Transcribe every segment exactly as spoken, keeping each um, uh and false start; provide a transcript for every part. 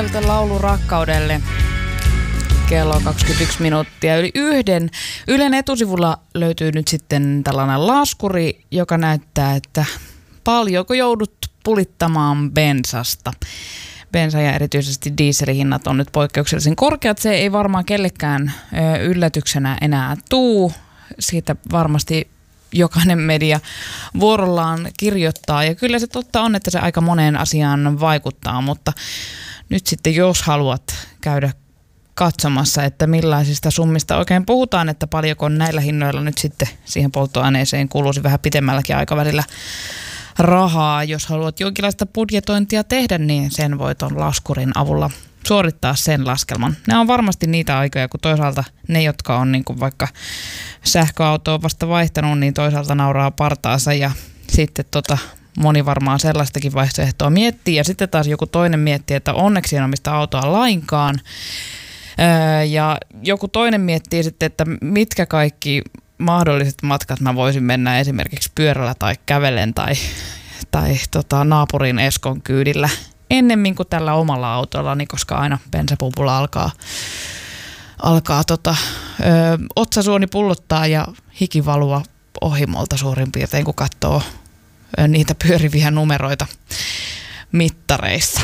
puolelta laulu rakkaudelle. Kello kaksikymmentäyksi minuuttia yli yhden. Ylen etusivulla löytyy nyt sitten tällainen laskuri, joka näyttää, että paljonko joudut pulittamaan bensasta. Bensa ja erityisesti dieselihinnat on nyt poikkeuksellisen korkeat. Se ei varmaan kellekään yllätyksenä enää tuu. Siitä varmasti jokainen media vuorollaan kirjoittaa. Ja kyllä se totta on, että se aika moneen asiaan vaikuttaa, mutta nyt sitten jos haluat käydä katsomassa, että millaisista summista oikein puhutaan, että paljonko näillä hinnoilla nyt sitten siihen polttoaineeseen kuluisi vähän pitemmälläkin aikavälillä rahaa. Jos haluat jonkinlaista budjetointia tehdä, niin sen voi tuon laskurin avulla suorittaa sen laskelman. Nämä on varmasti niitä aikoja, kun toisaalta ne, jotka on niin kuin vaikka sähköautoa vasta vaihtanut, niin toisaalta nauraa partaansa ja sitten tota, moni varmaan sellaistakin vaihtoehtoa miettii. Ja sitten taas joku toinen miettii, että onneksi en omista autoa lainkaan. Öö, ja joku toinen miettii sitten, että mitkä kaikki mahdolliset matkat mä voisin mennä esimerkiksi pyörällä tai kävellen tai, tai tota, naapurin Eskon kyydillä ennemmin kuin tällä omalla autollani, koska aina bensapumpulla alkaa, alkaa tota, ö, otsasuoni pullottaa ja hiki valua ohimolta suurin piirtein, kun katsoo ö, niitä pyöriviä numeroita mittareissa.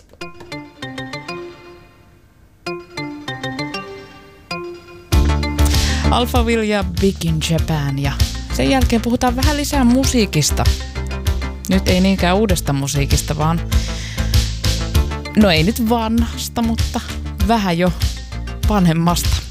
Alphaville ja Big in Japan ja sen jälkeen puhutaan vähän lisää musiikista. Nyt ei niinkään uudesta musiikista, vaan no ei nyt vanhasta, mutta vähän jo vanhemmasta.